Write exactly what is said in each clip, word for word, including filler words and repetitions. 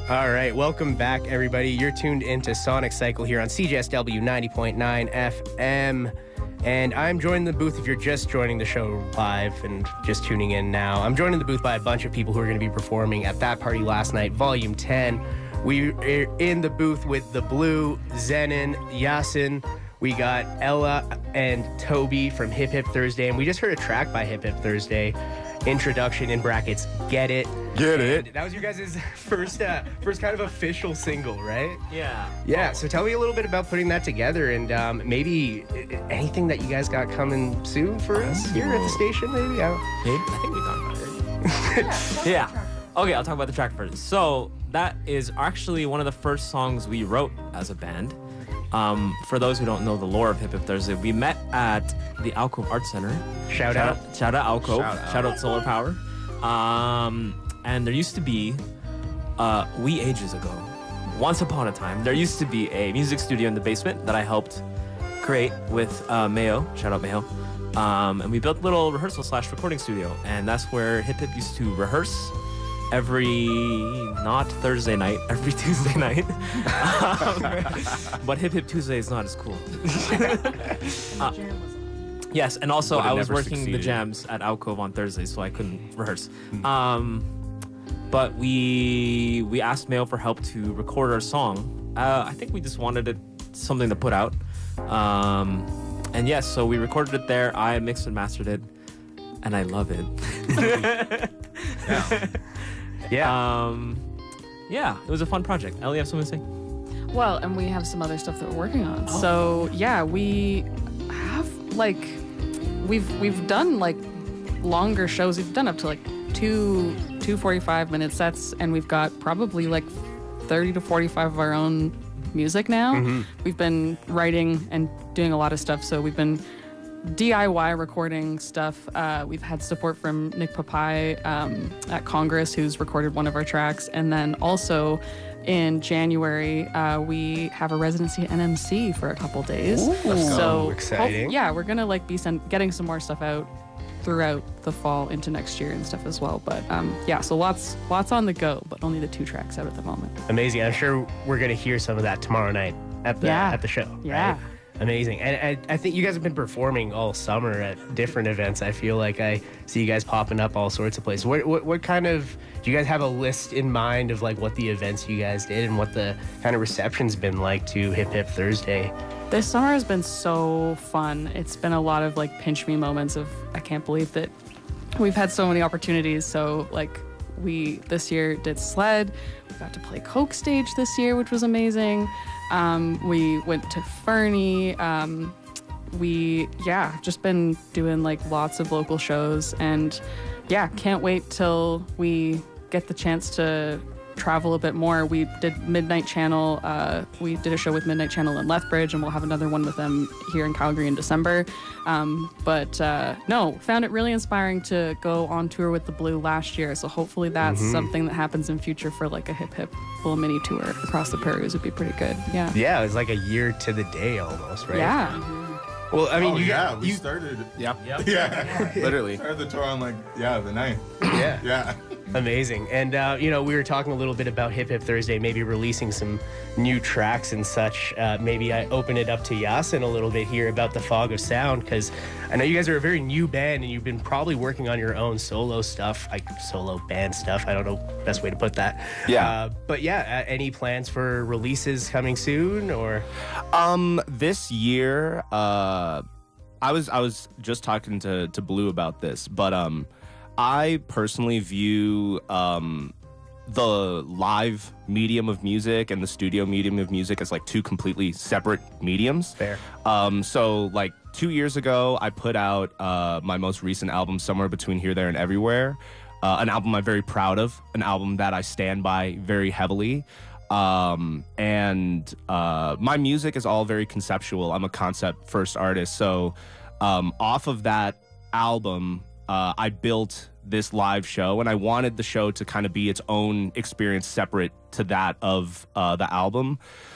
All right, welcome back, everybody. You're tuned into Sonic Cycle here on C J S W ninety point nine F M. And I'm joined in the booth if you're just joining the show live and just tuning in now. I'm joined in the booth by a bunch of people who are going to be performing at That Party Last Night, Volume ten. We're in the booth with The Blue, Zenon, Yasin. We got Ella and Toby from Hip Hip Thursday. And we just heard a track by Hip Hip Thursday. Introduction in brackets, Get It. Get It. And that was your guys' first uh, first kind of official single, right? Yeah. Yeah, so tell me a little bit about putting that together and um, maybe anything that you guys got coming soon for us here at the station, maybe? I, don't... Maybe? I think we talked about it. Yeah. Okay, I'll talk about the track first. So that is actually one of the first songs we wrote as a band. Um, for those who don't know the lore of Hip Hip Thursday, we met at the Alcove Art Center. Shout, shout out. out. Shout out Alcove. Shout out. Shout out Solar Power. Um, and there used to be, uh, we ages ago, once upon a time, there used to be a music studio in the basement that I helped create with uh, Mayo. Shout out Mayo. Um, and we built a little rehearsal slash recording studio. And that's where Hip Hip used to rehearse every, not Thursday night, every Tuesday night. um, but Hip Hip Tuesday is not as cool. uh, yes, and also I was working succeeded. the jams at Alcove on Thursdays, so I couldn't rehearse. Um, but we we asked Mayo for help to record our song. Uh, I think we just wanted it something to put out. Um, and yes, so we recorded it there. I mixed and mastered it, and I love it. Yeah. yeah. Um, yeah, it was a fun project. Ellie, you have something to say? Well, and we have some other stuff that we're working on. Oh. So yeah, we have like we've we've done like longer shows. We've done up to like two two forty-five minute sets, and we've got probably like thirty to forty-five of our own music now. Mm-hmm. We've been writing and doing a lot of stuff. So we've been D I Y recording stuff. Uh, we've had support from Nick Papai um, at Congress, who's recorded one of our tracks. And then also in January, uh, we have a residency at N M C for a couple days. Ooh, so exciting. Hope, yeah, we're going to like be send, getting some more stuff out throughout the fall into next year and stuff as well. But um, yeah, so lots lots on the go, but only the two tracks out at the moment. Amazing. I'm sure we're going to hear some of that tomorrow night at the Yeah. at the show. Yeah. Right? Amazing. And I, I think you guys have been performing all summer at different events. I feel like I see you guys popping up all sorts of places. What, what, what kind of, do you guys have a list in mind of like what the events you guys did and what the kind of reception's been like to Hip Hip Thursday? This summer has been so fun. It's been a lot of like pinch me moments of, I can't believe that we've had so many opportunities. So like we this year did sled. We got to play Coke stage this year, which was amazing. Um, we went to Fernie. Um, we, yeah, just been doing like lots of local shows, and yeah, can't wait till we get the chance to travel a bit more. We did Midnight Channel. Uh, we did a show with Midnight Channel in Lethbridge, and we'll have another one with them here in Calgary in December. Um, but uh, no, found it really inspiring to go on tour with The Blue last year. So hopefully that's mm-hmm. something that happens in future for like a hip hip little mini tour across the prairies would be pretty good. Yeah. Yeah, it's like a year to the day almost, right? Yeah. Mm-hmm. Well, I mean, oh, you yeah, got, we you, started. Yep. Yep. Yeah. Literally. Started the tour on like yeah the ninth. Yeah. Yeah. Amazing. And, uh, you know, we were talking a little bit about Hip Hip Thursday, maybe releasing some new tracks and such. Uh, maybe I open it up to Yasin a little bit here about the Fog of Sound, because I know you guys are a very new band and you've been probably working on your own solo stuff, like solo band stuff. I don't know the best way to put that. Yeah. Uh, but yeah, uh, any plans for releases coming soon or? Um, this year, uh, I was I was just talking to, to Blue about this, but um, I personally view um, the live medium of music and the studio medium of music as like two completely separate mediums. Fair. Um, so like two years ago, I put out uh, my most recent album, Somewhere Between Here, There, and Everywhere. Uh, an album I'm very proud of, an album that I stand by very heavily. Um, and uh, my music is all very conceptual. I'm a concept first artist. So um, off of that album, uh, I built this live show, and I wanted the show to kind of be its own experience separate to that of uh, the album.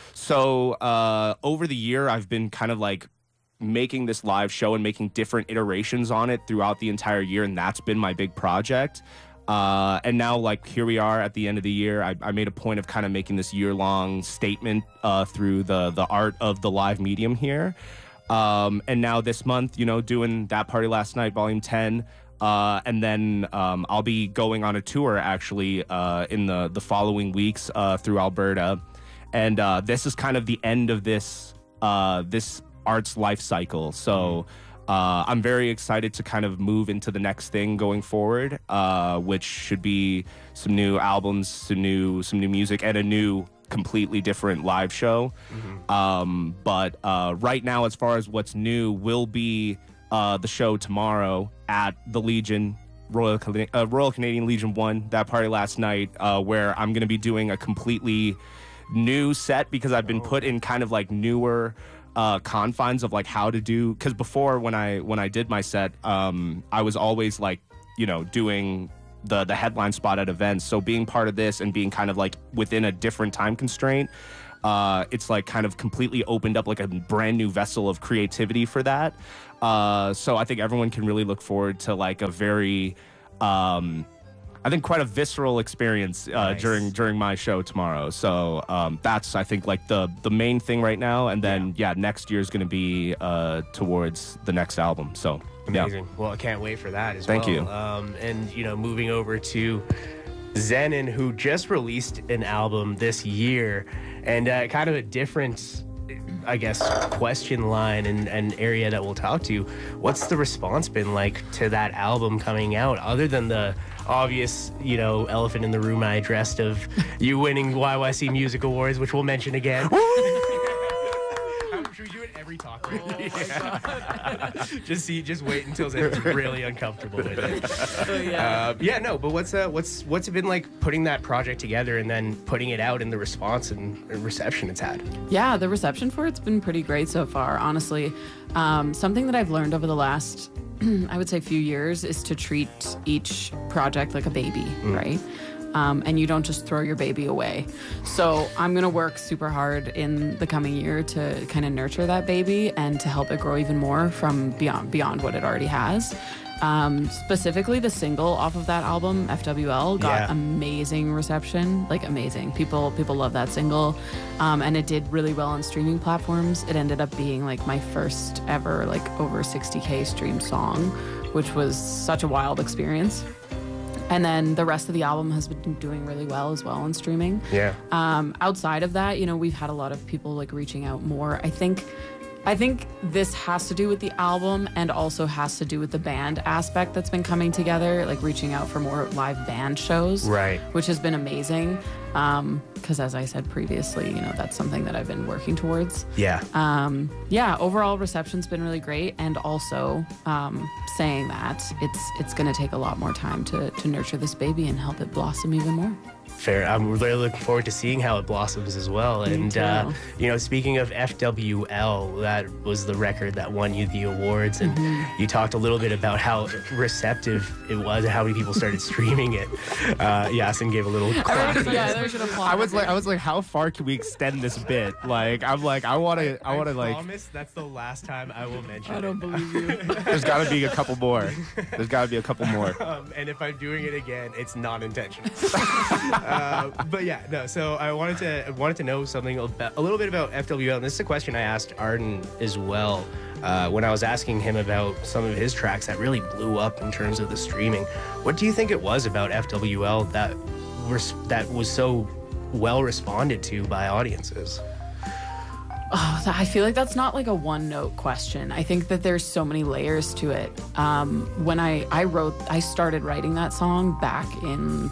So uh, over the year, I've been kind of like making this live show and making different iterations on it throughout the entire year, and that's been my big project. Uh, and now, like, here we are at the end of the year. I, I made a point of kind of making this year-long statement uh, through the the art of the live medium here. Um, and now this month, you know, doing That Party Last Night, Volume ten. Uh, and then um, I'll be going on a tour, actually, uh, in the, the following weeks uh, through Alberta. And uh, this is kind of the end of this uh, this art's life cycle. So... Uh, I'm very excited to kind of move into the next thing going forward, uh, which should be some new albums, some new some new music, and a new completely different live show. Mm-hmm. Um, but uh, right now, as far as what's new, will be uh, the show tomorrow at the Legion, Royal, uh, Royal Canadian Legion one, That Party Last Night, uh, where I'm going to be doing a completely new set because I've been put in kind of like newer Uh, confines of like how to do, because before when I when I did my set, um, I was always like, you know, doing the the headline spot at events. So being part of this and being kind of like within a different time constraint, uh, it's like kind of completely opened up like a brand new vessel of creativity for that. Uh, so I think everyone can really look forward to like a very um, I think quite a visceral experience uh, Nice. during during my show tomorrow. So um, that's I think like the the main thing right now. And then yeah, yeah next year is going to be uh, towards the next album. So Amazing. Yeah. Well, I can't wait for that as Thank well. you. Um, and you know, moving over to Zenon, who just released an album this year, and uh, kind of a different, I guess, question line and, and area that we'll talk to. What's the response been like to that album coming out, other than the obvious, you know, elephant in the room I addressed of you winning Y Y C Music Awards, which we'll mention again. Should we do it every talk? Really? Yeah. just see, just wait until Zen's really uncomfortable with it. Oh, yeah. Uh, yeah, no, but what's uh, what's what's it been like putting that project together and then putting it out in the response and reception it's had? Yeah, the reception for it's been pretty great so far, honestly. Um, something that I've learned over the last, I would say, few years is to treat each project like a baby, mm. right? Um, and you don't just throw your baby away. So I'm going to work super hard in the coming year to kind of nurture that baby and to help it grow even more from beyond beyond what it already has. Um, specifically, the single off of that album, F W L, got Yeah. amazing reception, like amazing. People people love that single, um, and it did really well on streaming platforms. It ended up being like my first ever like over sixty K streamed song, which was such a wild experience. And then the rest of the album has been doing really well as well on streaming. Yeah. Um, outside of that, you know, we've had a lot of people like reaching out more. I think, I think this has to do with the album and also has to do with the band aspect that's been coming together, like reaching out for more live band shows. Right. Which has been amazing. Um, because as I said previously, you know, that's something that I've been working towards. Yeah. Um, yeah, overall reception's been really great, and also um, saying that it's it's going to take a lot more time to to nurture this baby and help it blossom even more. Fair. I'm really looking forward to seeing how it blossoms as well. Me and too. uh, you know, speaking of F W L, that was the record that won you the awards, and Mm-hmm. you talked a little bit about how receptive it was and how many people started streaming it. Uh, Yasin gave a little clap. yeah, there's an applause. I was like, I was like, how far can we extend this bit? Like, I'm like, I want to, I want to like. promise that's the last time I will mention I don't it. believe you. There's got to be a couple more. There's got to be a couple more. Um, and if I'm doing it again, it's not intentional. uh, but yeah, no. So I wanted to I wanted to know something about, a little bit about F W L. And this is a question I asked Arden as well uh, when I was asking him about some of his tracks that really blew up in terms of the streaming. What do you think it was about F W L that was that was so well responded to by audiences? Oh, I feel like that's not like a one note question. I think that there's so many layers to it. Um, when I, I wrote, I started writing that song back in,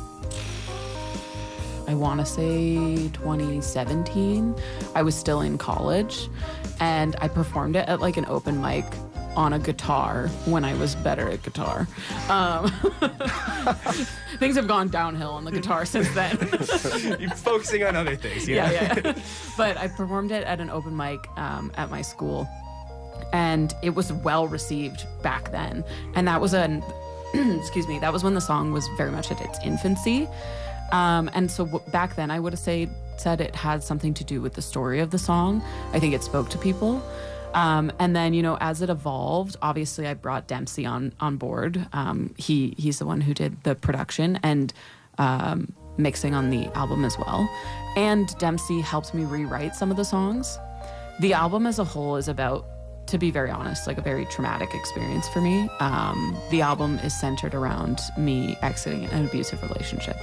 I want to say twenty seventeen. I was still in college, and I performed it at like an open mic on a guitar when I was better at guitar. Um, things have gone downhill on the guitar since then. You're focusing on other things, yeah, yeah. yeah. But I performed it at an open mic um, at my school, and it was well received back then. And that was an, excuse me, that was when the song was very much at its infancy. Um, and so w- back then, I would have say, said it had something to do with the story of the song. I think it spoke to people. Um, and then, you know, as it evolved, obviously I brought Dempsey on on board. Um, he he's the one who did the production and um, mixing on the album as well. And Dempsey helped me rewrite some of the songs. The album as a whole is about, to be very honest, like a very traumatic experience for me. Um, the album is centered around me exiting an abusive relationship.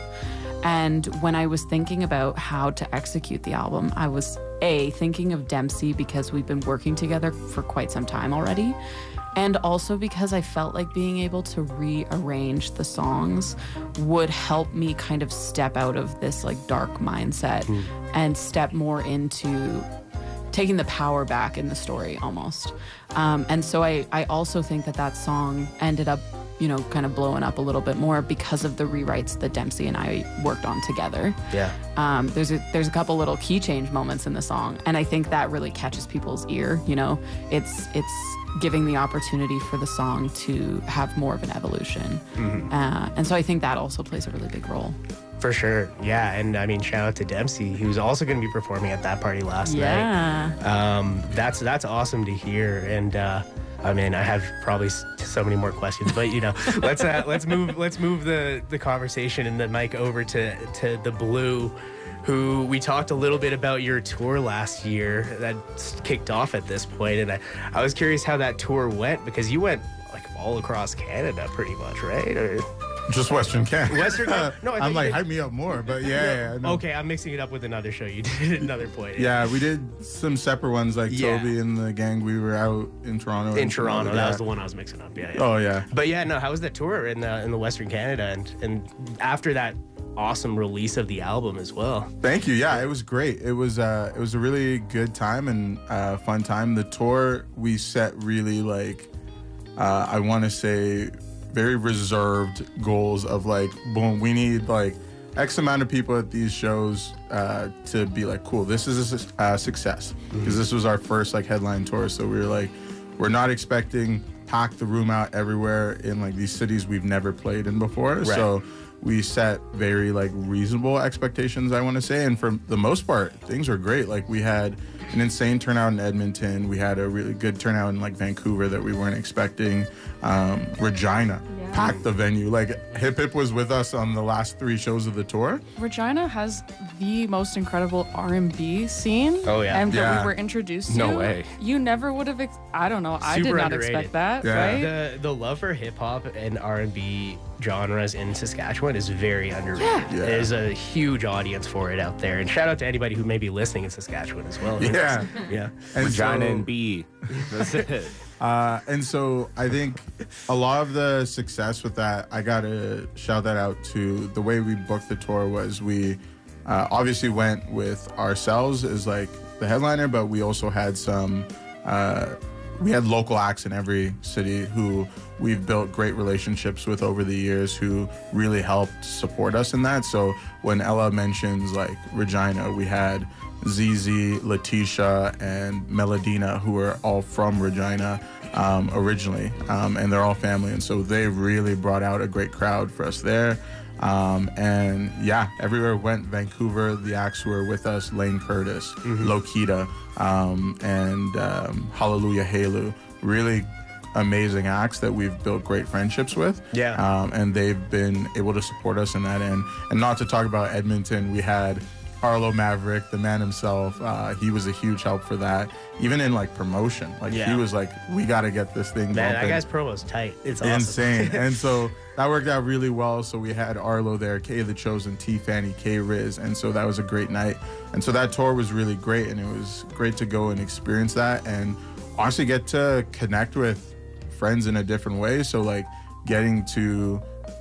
And when I was thinking about how to execute the album, I was A, thinking of Dempsey because we've been working together for quite some time already. And also because I felt like being able to rearrange the songs would help me kind of step out of this like dark mindset mm. and step more into taking the power back in the story almost. Um, and so I, I also think that that song ended up, you know, kind of blowing up a little bit more because of the rewrites that Dempsey and I worked on together. Yeah. Um, there's a there's a couple little key change moments in the song, and I think that really catches people's ear. You know, it's it's giving the opportunity for the song to have more of an evolution, mm-hmm. uh, and so I think that also plays a really big role. For sure, yeah, and I mean, shout out to Dempsey, who's also going to be performing at that party last yeah. night. Um, that's that's awesome to hear, and uh, I mean, I have probably so many more questions, but you know, let's uh, let's move let's move the the conversation and the mic over to to the Blue, who we talked a little bit about your tour last year that kicked off at this point, and I I was curious how that tour went because you went like all across Canada, pretty much, right? Or, Just Western Canada. Western Canada. No, I I'm like, did. hype me up more, but yeah. yeah, yeah no. Okay, I'm mixing it up with another show you did at another point. Yeah, we did some separate ones like Yeah. Toby and the gang. We were out in Toronto. In and Toronto, yeah. that was the one I was mixing up. Yeah, yeah. Oh yeah. But yeah, no, how was the tour in the in the Western Canada and and after that awesome release of the album as well? Thank you. Yeah, it was great. It was uh, it was a really good time and uh, fun time. The tour we set really like uh, I want to say very reserved goals of like, boom, we need like X amount of people at these shows uh, to be like, cool, this is a su- uh, success because mm-hmm. this was our first like headline tour. So we were like, we're not expecting pack the room out everywhere in like these cities we've never played in before. Right. So we set very like reasonable expectations, I want to say, and for the most part things were great. Like we had an insane turnout in Edmonton, we had a really good turnout in like Vancouver that we weren't expecting. um Regina Yeah. packed the venue. Like Hip Hip was with us on the last three shows of the tour. Regina has the most incredible R and B scene. Oh, yeah. And that Yeah. we were introduced to. No way. You never would have, ex- I don't know, I did Super not underrated. expect that, Yeah. right? The the love for hip hop and R and B genres in Saskatchewan is very underrated. Yeah. Yeah. There's a huge audience for it out there, and shout out to anybody who may be listening in Saskatchewan as well. Yeah. yeah. And Regina so- and B. That's it. Uh, and so I think a lot of the success with that, I gotta shout that out to the way we booked the tour was we uh, obviously went with ourselves as like the headliner, but we also had some, uh, we had local acts in every city who we've built great relationships with over the years who really helped support us in that. So when Ella mentions like Regina, we had Z Z, Letitia, and Melodina, who are all from Regina um, originally, um, and they're all family, and so they really brought out a great crowd for us there. Um, and yeah, everywhere we went, Vancouver, the acts who were with us, Lane Curtis, mm-hmm. Lokita, um, and um, Hallelujah Halu, really amazing acts that we've built great friendships with. Yeah. Um, and they've been able to support us in that end. And not to talk about Edmonton, we had Arlo Maverick, the man himself. Uh, he was a huge help for that. Even in like promotion, like Yeah. he was like, we got to get this thing Man, that bumping. guy's promo's tight. It's awesome. Insane. And so that worked out really well. So we had Arlo there, K The Chosen, T Fanny, K Riz. And so that was a great night. And so that tour was really great. And it was great to go and experience that and honestly get to connect with friends in a different way. So like getting to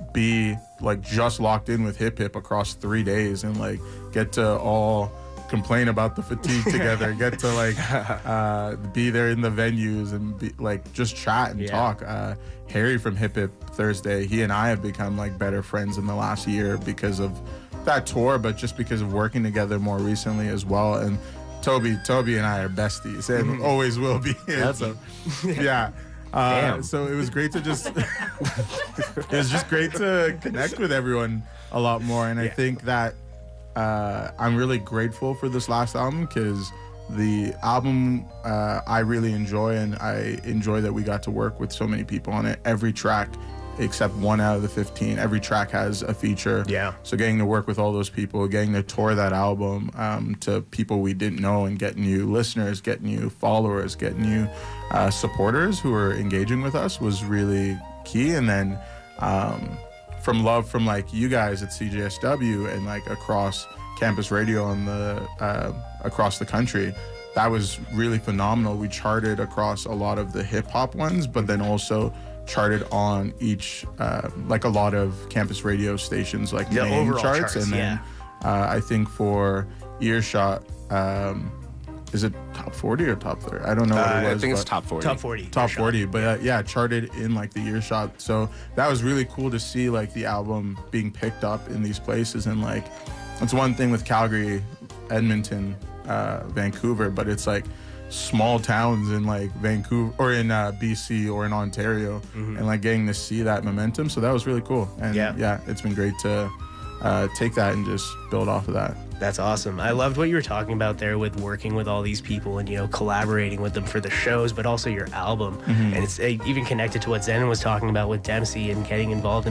be like just locked in with Hip Hip across three days and like get to all complain about the fatigue together, get to like uh, be there in the venues and be like just chat and Yeah. talk. Uh, Harry from Hip Hip Thursday, he and I have become like better friends in the last year because of that tour, but just because of working together more recently as well. And Toby, Toby and I are besties and always will be. And so, yeah. Uh, Damn. so it was great to just it was just great to connect with everyone a lot more, and I Yeah. think that uh, I'm really grateful for this last album because the album uh, I really enjoy, and I enjoy that we got to work with so many people on it. Every track, except one out of the fifteen, every track has a feature. Yeah. So getting to work with all those people, getting to tour that album um, to people we didn't know, and getting new listeners, getting new followers, getting new uh, supporters who are engaging with us was really key. And then um, from love from like you guys at C J S W and like across campus radio on the uh, across the country, that was really phenomenal. We charted across a lot of the hip hop ones, but then also charted on each uh, like a lot of campus radio stations like The main overall charts, charts, and then uh, I think for Earshot, um, is it top forty or top thirty? I don't know what Uh, it was. I think it's but- top forty. Top forty. top Earshot. forty, but uh, yeah, charted in like the Earshot. So that was really cool to see, like the album being picked up in these places. And like it's one thing with Calgary, Edmonton, uh, Vancouver, but it's like small towns in like Vancouver or in uh, B C or in Ontario, and like getting to see that momentum. So that was really cool. And Yeah. yeah, it's been great to uh, take that and just build off of that. That's awesome. I loved what you were talking about there with working with all these people and, you know, collaborating with them for the shows, but also your album. And it's uh, even connected to what Zen was talking about with Dempsey and getting involved in